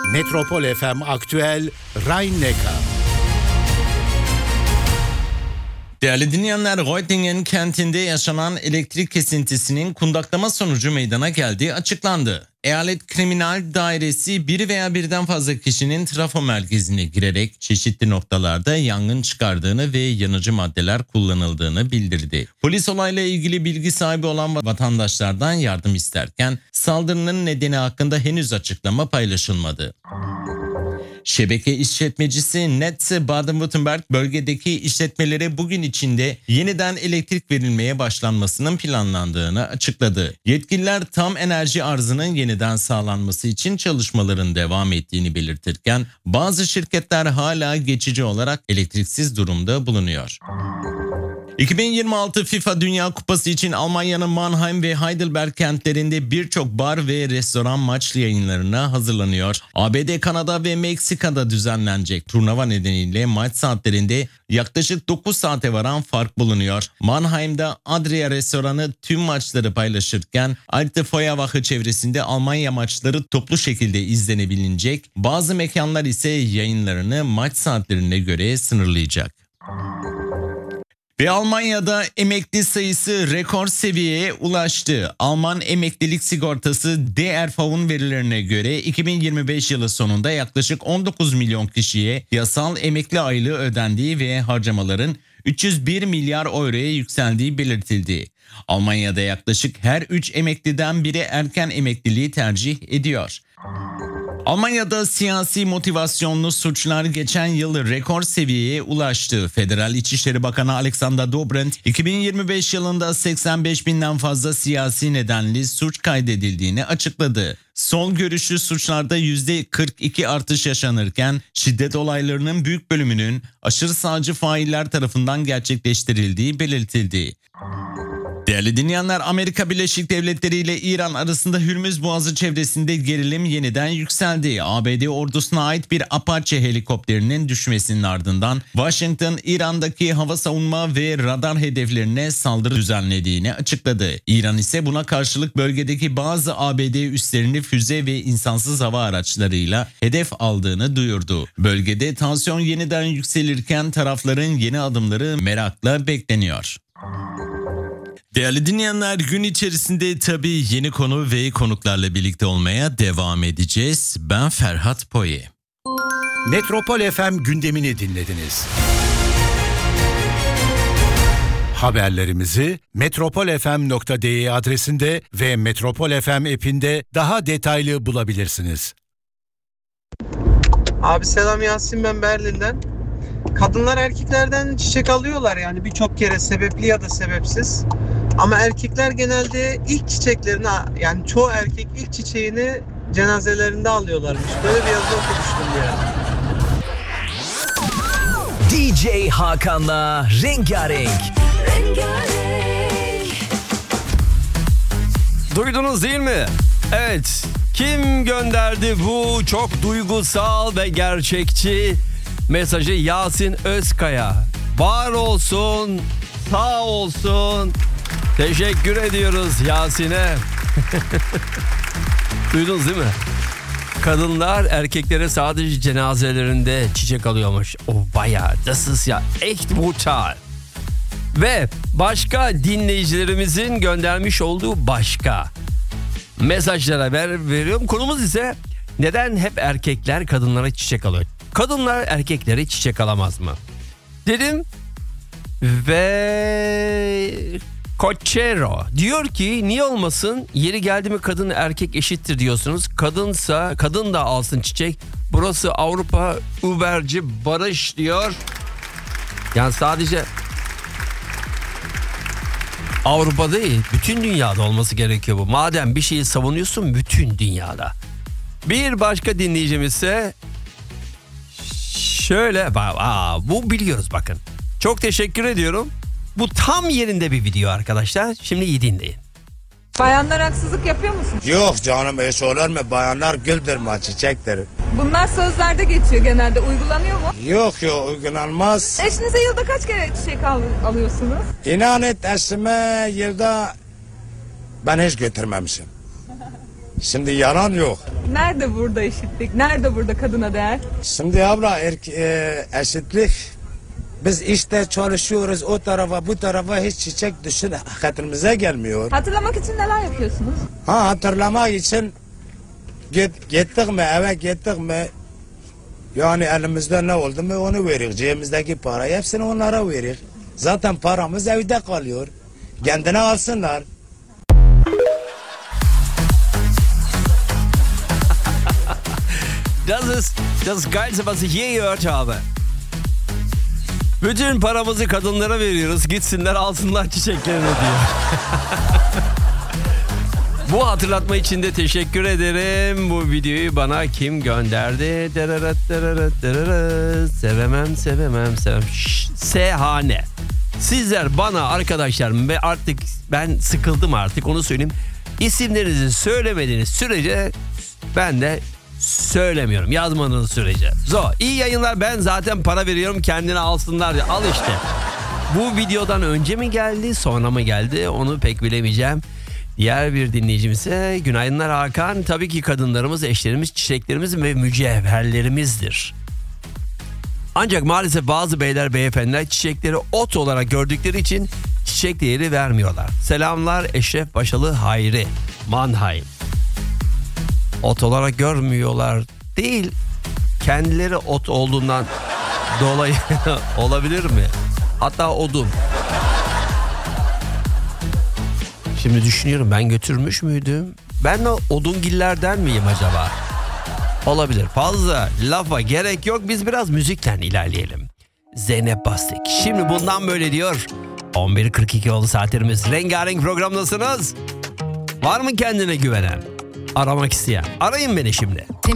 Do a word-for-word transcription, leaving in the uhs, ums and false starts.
Metropol F M Aktüel Rhein-Neckar. Değerli dinleyenler, Reutlingen kentinde yaşanan elektrik kesintisinin kundaklama sonucu meydana geldiği açıklandı. Eyalet Kriminal Dairesi bir veya birden fazla kişinin trafo merkezine girerek çeşitli noktalarda yangın çıkardığını ve yanıcı maddeler kullanıldığını bildirdi. Polis olayla ilgili bilgi sahibi olan vatandaşlardan yardım isterken saldırının nedeni hakkında henüz açıklama paylaşılmadı. Şebeke işletmecisi Netze Baden-Württemberg bölgedeki işletmelere bugün içinde yeniden elektrik verilmeye başlanmasının planlandığını açıkladı. Yetkililer tam enerji arzının yeniden sağlanması için çalışmaların devam ettiğini belirtirken bazı şirketler hala geçici olarak elektriksiz durumda bulunuyor. iki bin yirmi altı FIFA Dünya Kupası için Almanya'nın Mannheim ve Heidelberg kentlerinde birçok bar ve restoran maç yayınlarına hazırlanıyor. A B D, Kanada ve Meksika'da düzenlenecek turnuva nedeniyle maç saatlerinde yaklaşık dokuz saate varan fark bulunuyor. Mannheim'da Adria restoranı tüm maçları paylaşırken Alte Feuerwache çevresinde Almanya maçları toplu şekilde izlenebilecek. Bazı mekanlar ise yayınlarını maç saatlerine göre sınırlayacak. Ve Almanya'da emekli sayısı rekor seviyeye ulaştı. Alman emeklilik sigortası D R V'un verilerine göre iki bin yirmi beş yılı sonunda yaklaşık on dokuz milyon kişiye yasal emekli aylığı ödendiği ve harcamaların üç yüz bir milyar euroya yükseldiği belirtildi. Almanya'da yaklaşık her üç emekliden biri erken emekliliği tercih ediyor. Almanya'da siyasi motivasyonlu suçlar geçen yıl rekor seviyeye ulaştı. Federal İçişleri Bakanı Alexander Dobrindt, iki bin yirmi beş yılında seksen beş binden fazla siyasi nedenli suç kaydedildiğini açıkladı. Sol görüşlü suçlarda yüzde kırk iki artış yaşanırken şiddet olaylarının büyük bölümünün aşırı sağcı failler tarafından gerçekleştirildiği belirtildi. Değerli dinleyenler, Amerika Birleşik Devletleri ile İran arasında Hürmüz Boğazı çevresinde gerilim yeniden yükseldi. A B D ordusuna ait bir Apache helikopterinin düşmesinin ardından Washington, İran'daki hava savunma ve radar hedeflerine saldırı düzenlediğini açıkladı. İran ise buna karşılık bölgedeki bazı A B D üslerini füze ve insansız hava araçlarıyla hedef aldığını duyurdu. Bölgede tansiyon yeniden yükselirken tarafların yeni adımları merakla bekleniyor. Değerli dinleyenler, gün içerisinde tabii yeni konu ve konuklarla birlikte olmaya devam edeceğiz. Ben Ferhat Poye. Metropol F M gündemini dinlediniz. Haberlerimizi metropol f m nokta d e adresinde ve Metropol F M app'inde daha detaylı bulabilirsiniz. Abi selam, Yasin ben Berlin'den. Kadınlar erkeklerden çiçek alıyorlar yani birçok kere, sebepli ya da sebepsiz. Ama erkekler genelde ilk çiçeklerini, yani çoğu erkek ilk çiçeğini cenazelerinde alıyorlarmış. Böyle bir yazı okumuştum yani. D J Hakan'la Rengarenk. Rengarenk. Duydunuz değil mi? Evet. Kim gönderdi bu çok duygusal ve gerçekçi mesajı? Yasin Özkaya. Var olsun, sağ olsun. Teşekkür ediyoruz Yasin'e. Duydunuz değil mi? Kadınlar erkeklere sadece cenazelerinde çiçek alıyormuş. O bayağı, das ist ya echt brutal. Ve başka dinleyicilerimizin göndermiş olduğu başka mesajlara haber veriyorum. Konumuz ise neden hep erkekler kadınlara çiçek alıyor? Kadınlar erkeklere çiçek alamaz mı? Dedim ve Cochero diyor ki niye olmasın, yeri geldi mi kadın erkek eşittir diyorsunuz. Kadınsa kadın da alsın çiçek. Burası Avrupa, Uberci barış diyor. Yani sadece Avrupa değil, bütün dünyada olması gerekiyor bu. Madem bir şeyi savunuyorsun, bütün dünyada. Bir başka dinleyicimiz ise şöyle, aa, bu biliyoruz bakın. Çok teşekkür ediyorum. Bu tam yerinde bir video arkadaşlar. Şimdi iyi dinleyin. Bayanlar haksızlık yapıyor musun? Yok canım, eş olur mu? Bayanlar güldür mü, çiçektir. Bunlar sözlerde geçiyor genelde. Uygulanıyor mu? Yok yok, uygulanmaz. Eşinize yılda kaç kere çiçek al- alıyorsunuz? İnan et, eşime yılda ben hiç götürmemişim. Şimdi yalan yok. Nerede burada eşitlik? Nerede burada kadına değer? Şimdi abla erke, e, eşitlik. Biz işte çalışıyoruz o tarafa bu tarafa hiç çiçek düşün hatırımıza gelmiyor. Hatırlamak için neler yapıyorsunuz? Ha hatırlamak için git, gittik mi eve gittik mi yani elimizde ne oldu mu onu veririk. Cebimizdeki parayı hepsini onlara veririk. Zaten paramız evde kalıyor. Kendine alsınlar. Das ist das Geilste, was ich je gehört habe. Bütün paramızı kadınlara veriyoruz. Gitsinler alsınlar çiçeklerini diyor. Bu hatırlatma için de teşekkür ederim. Bu videoyu bana kim gönderdi? Dararat, dararat, dararat. Sevemem, sevemem, sevemem. Şşş, Sehane. Sizler bana arkadaşlar ve artık ben sıkıldım artık onu söyleyeyim. İsimlerinizi söylemediğiniz sürece ben de söylemiyorum. Yazmadığınız sürece. Zo, iyi yayınlar, ben zaten para veriyorum kendine alsınlar. Al işte. Bu videodan önce mi geldi sonra mı geldi onu pek bilemeyeceğim. Diğer bir dinleyicimize günaydınlar Hakan. Tabii ki kadınlarımız, eşlerimiz, çiçeklerimiz ve mücevherlerimizdir. Ancak maalesef bazı beyler beyefendiler çiçekleri ot olarak gördükleri için çiçek değeri vermiyorlar. Selamlar Eşref Başalı Hayri, Mannheim. Ot olarak görmüyorlar değil, kendileri ot olduğundan dolayı olabilir mi? Hatta odun. Şimdi düşünüyorum, ben götürmüş müydüm? Ben de odungillerden miyim acaba? Olabilir. Fazla lafa gerek yok. Biz biraz müzikten ilerleyelim. Zeynep Bastık. Şimdi bundan böyle diyor. on bir kırk iki oldu saatlerimiz. Rengarenk programdasınız. Var mı kendine güvenen? Aramak isteyen? Arayın beni şimdi.